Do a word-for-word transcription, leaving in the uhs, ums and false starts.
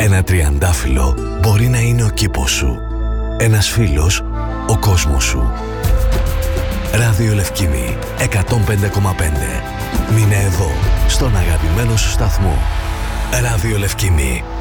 Ένα τριαντάφυλλο μπορεί να είναι ο κήπος σου. Ένας φίλος, ο κόσμος σου. Ράδιο Λευκήμη εκατόν πέντε κόμμα πέντε. Μείνε εδώ, στον αγαπημένο σου σταθμό. Ράδιο Λευκήμη.